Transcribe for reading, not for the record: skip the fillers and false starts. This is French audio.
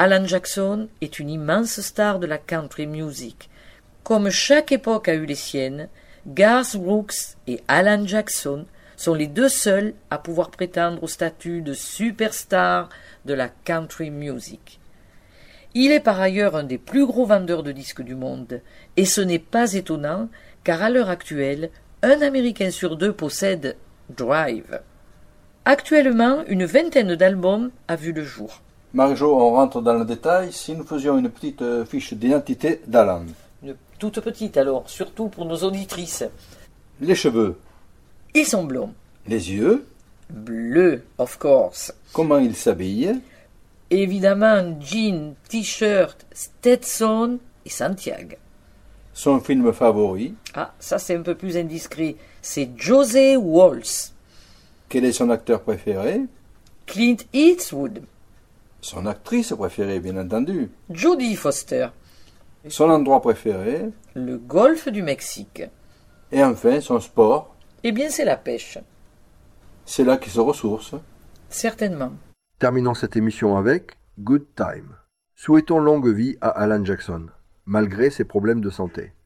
Alan Jackson est une immense star de la country music. Comme chaque époque a eu les siennes, Garth Brooks et Alan Jackson sont les deux seuls à pouvoir prétendre au statut de superstar de la country music. Il est par ailleurs un des plus gros vendeurs de disques du monde, et ce n'est pas étonnant, car à l'heure actuelle, un Américain sur deux possède Drive. Actuellement, une vingtaine d'albums a vu le jour. Marjo, on rentre dans le détail. Si nous faisions une petite fiche d'identité d'Alan. Une toute petite alors, surtout pour nos auditrices. Les cheveux. Ils sont blonds. Les yeux. Bleus, of course. Comment il s'habille. Évidemment, jean, t-shirt, Stetson et Santiago. Son film favori. Ah, ça c'est un peu plus indiscret. C'est José Walsh. Quel est son acteur préféré? Clint Eastwood. Son actrice préférée, bien entendu. Jodie Foster. Son endroit préféré. Le golfe du Mexique. Et enfin, son sport. Eh bien, c'est la pêche. C'est là qu'il se ressource. Certainement. Terminons cette émission avec Good Time. Souhaitons longue vie à Alan Jackson, malgré ses problèmes de santé.